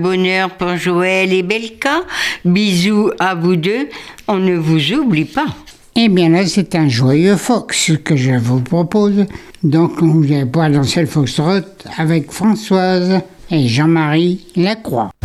Bonheur pour Joël et Belka. Bisous à vous deux. On ne vous oublie pas. Eh bien là, c'est un joyeux fox que je vous propose. Donc, vous allez pouvoir danser le foxtrot avec Françoise et Jean-Marie Lacroix.